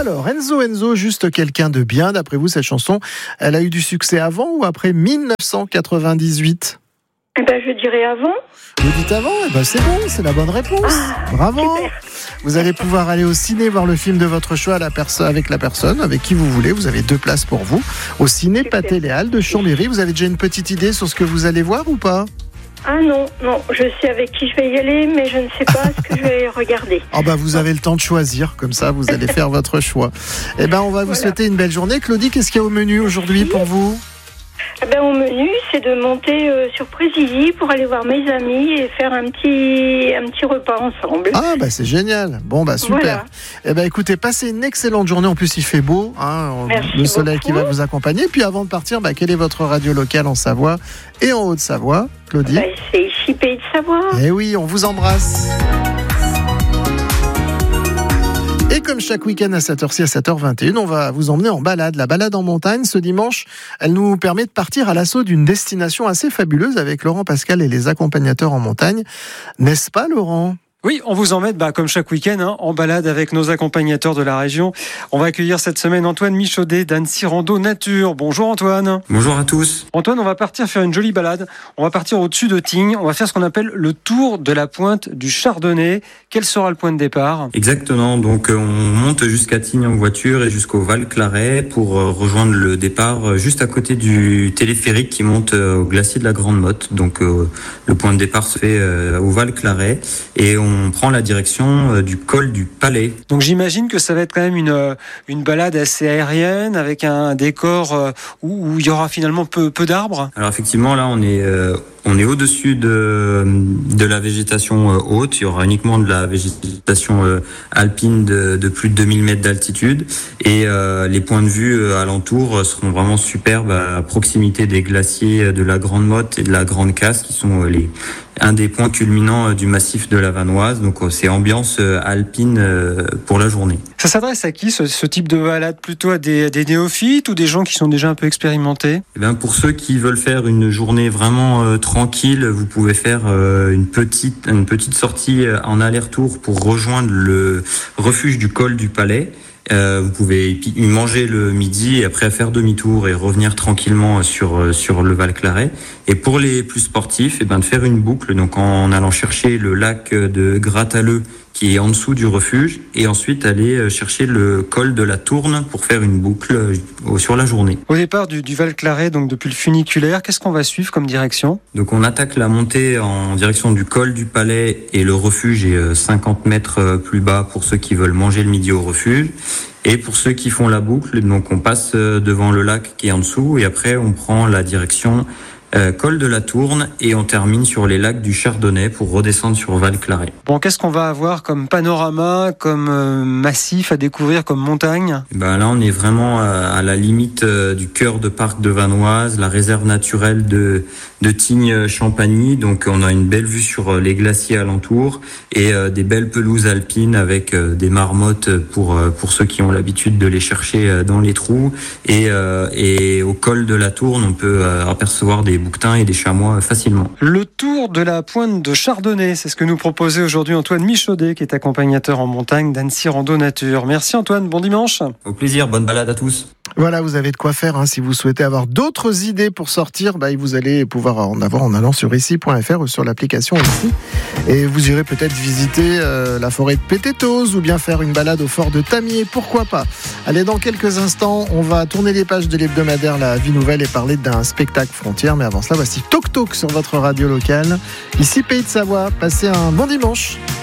Alors, Enzo, juste quelqu'un de bien. D'après vous, cette chanson, elle a eu du succès avant ou après 1998 ? Eh ben, je dirais avant. Vous dites avant ? Eh ben, c'est bon, c'est la bonne réponse. Bravo. Super. Vous allez pouvoir aller au ciné voir le film de votre choix avec la personne avec qui vous voulez. Vous avez 2 places pour vous au ciné Super. Pathé Les Halles de Chambéry. Vous avez déjà une petite idée sur ce que vous allez voir ou pas ? Ah non, je sais avec qui je vais y aller, mais je ne sais pas ce que je vais regarder. Ah bah vous avez le temps de choisir, comme ça vous allez faire votre choix. Eh ben on va vous souhaiter une belle journée. Claudie, qu'est-ce qu'il y a au menu aujourd'hui pour vous ? Eh ben, au menu, c'est de monter sur Présilly pour aller voir mes amis et faire un petit repas ensemble. Ah bah c'est génial. Bon bah super. Voilà. Eh ben écoutez, passez une excellente journée. En plus il fait beau, Merci le soleil beaucoup. qui va vous accompagner. Puis avant de partir, quelle est votre radio locale en Savoie et en Haute-Savoie, Claudie ? Ben, c'est ici Pays de Savoie. Eh oui, on vous embrasse. Et comme chaque week-end à 7h ci, à 7h21, on va vous emmener en balade. La balade en montagne, ce dimanche, elle nous permet de partir à l'assaut d'une destination assez fabuleuse avec Laurent Pascal et les accompagnateurs en montagne. N'est-ce pas, Laurent ? Oui, on vous emmène, comme chaque week-end, en balade avec nos accompagnateurs de la région. On va accueillir cette semaine Antoine Michaudet d'Annecy Rando Nature. Bonjour Antoine. Bonjour à tous. Antoine, on va partir faire une jolie balade. On va partir au-dessus de Tignes. On va faire ce qu'on appelle le tour de la pointe du Chardonnay. Quel sera le point de départ ? Exactement, donc on monte jusqu'à Tignes en voiture et jusqu'au Val-Claret pour rejoindre le départ juste à côté du téléphérique qui monte au glacier de la Grande Motte. Donc le point de départ se fait au Val-Claret et on prend la direction du col du Palais. Donc j'imagine que ça va être quand même une balade assez aérienne avec un décor où il y aura finalement peu d'arbres. Alors effectivement là on est au-dessus de la végétation haute. Il y aura uniquement de la végétation alpine de plus de 2000 mètres d'altitude et les points de vue alentour seront vraiment superbes à proximité des glaciers de la Grande Motte et de la Grande Casse qui sont un des points culminants du massif de la Vanoise. Donc c'est ambiance alpine pour la journée. Ça s'adresse à qui ce type de balade ? Plutôt à des néophytes ou des gens qui sont déjà un peu expérimentés ? Eh bien, pour ceux qui veulent faire une journée vraiment tranquille, vous pouvez faire une petite sortie en aller-retour pour rejoindre le refuge du col du Palais. Vous pouvez y manger le midi et après faire demi-tour et revenir tranquillement sur le Val-Claret. Et pour les plus sportifs, de faire une boucle, donc en allant chercher le lac de Grattaleux qui est en dessous du refuge et ensuite aller chercher le col de la Tourne pour faire une boucle sur la journée. Au départ du Val-Claret, donc depuis le funiculaire, qu'est-ce qu'on va suivre comme direction ? Donc on attaque la montée en direction du col du Palais et le refuge est 50 mètres plus bas pour ceux qui veulent manger le midi au refuge. Et pour ceux qui font la boucle, donc on passe devant le lac qui est en dessous et après on prend la direction col de la Tourne et on termine sur les lacs du Chardonnay pour redescendre sur Val-Claret. Bon, qu'est-ce qu'on va avoir comme panorama, comme massif à découvrir, comme montagne ? Là, on est vraiment à la limite du cœur de parc de Vanoise, la réserve naturelle de Tignes-Champagny. Donc, on a une belle vue sur les glaciers alentours et des belles pelouses alpines avec des marmottes pour ceux qui ont l'habitude de les chercher dans les trous. Et au col de la Tourne, on peut apercevoir des bouquetins et des chamois facilement. Le tour de la pointe de Chardonnay, c'est ce que nous proposait aujourd'hui Antoine Michaudet, qui est accompagnateur en montagne d'Annecy Rando Nature. Merci Antoine, bon dimanche. Au plaisir, bonne balade à tous. Voilà, vous avez de quoi faire si vous souhaitez avoir d'autres idées pour sortir. Vous allez pouvoir en avoir en allant sur ici.fr ou sur l'application ici. Et vous irez peut-être visiter la forêt de Pététose ou bien faire une balade au fort de Tamier, pourquoi pas. Allez, dans quelques instants, on va tourner les pages de l'hebdomadaire La Vie Nouvelle et parler d'un spectacle frontière. Mais avant cela, voici Toc Toc sur votre radio locale. Ici Pays de Savoie, passez un bon dimanche.